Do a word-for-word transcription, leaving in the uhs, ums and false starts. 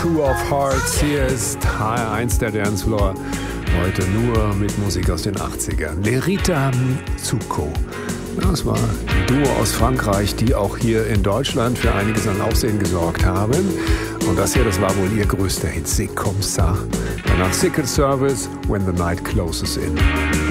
Two of Hearts, hier ist H R eins der Dancefloor. Heute nur mit Musik aus den achtzigern. Lerita Mitsuko. Das war ein Duo aus Frankreich, die auch hier in Deutschland für einiges an Aufsehen gesorgt haben. Und das hier, das war wohl ihr größter Hit, C'est comme ça. Danach Secret Service, When the Night Closes In.